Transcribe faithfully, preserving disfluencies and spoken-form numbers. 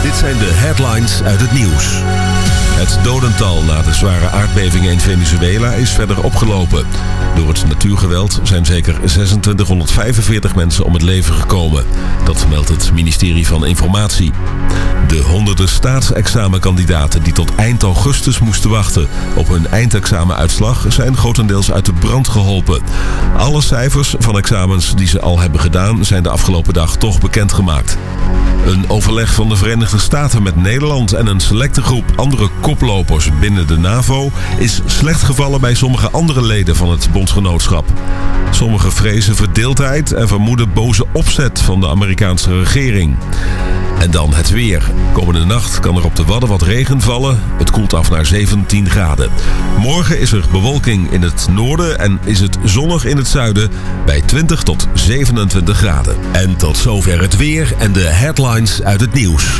Dit zijn de headlines uit het nieuws. Het dodental na de zware aardbevingen in Venezuela is verder opgelopen. Door het natuurgeweld zijn zeker zesentwintighonderdvijfenveertig mensen om het leven gekomen. Dat meldt het ministerie van Informatie. De honderden staatsexamenkandidaten die tot eind augustus moesten wachten op hun eindexamenuitslag zijn grotendeels uit de brand geholpen. Alle cijfers van examens die ze al hebben gedaan zijn de afgelopen dag toch bekendgemaakt. Een overleg van de Verenigde Staten met Nederland en een selecte groep andere koplopers binnen de NAVO is slecht gevallen bij sommige andere leden van het bondsgenootschap. Sommigen vrezen verdeeldheid en vermoeden boze opzet van de Amerikaanse regering. En dan het weer. Komende nacht kan er op de Wadden wat regen vallen. Het koelt af naar zeventien graden. Morgen is er bewolking in het noorden en is het zonnig in het zuiden bij twintig tot zevenentwintig graden. En tot zover het weer en de headlines uit het nieuws.